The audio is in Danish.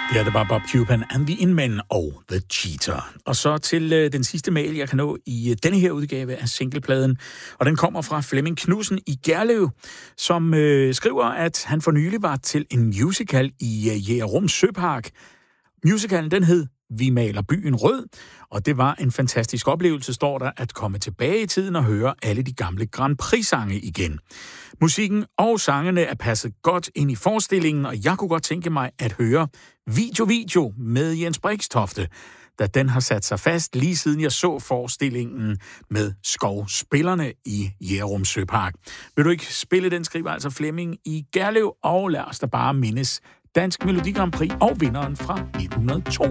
Ja, det var Bob Cuban and the Inmen og The Cheater. Og så til den sidste mail, jeg kan nå i denne her udgave af singlepladen. Og den kommer fra Flemming Knudsen i Gerlev, som skriver, at han for nylig var til en musical i Jægerum Søpark. Musicalen, den hed Vi maler byen rød, og det var en fantastisk oplevelse, står der, at komme tilbage i tiden og høre alle de gamle Grand Prix-sange igen. Musikken og sangene er passet godt ind i forestillingen, og jeg kunne godt tænke mig at høre Video med Jens Brixtofte, da den har sat sig fast lige siden jeg så forestillingen med skovspillerne i Jægerum Søpark. Vil du ikke spille den, skriver altså Flemming i Gerlev, og lad os da bare mindes Dansk Melodi Grand Prix og vinderen fra 1902.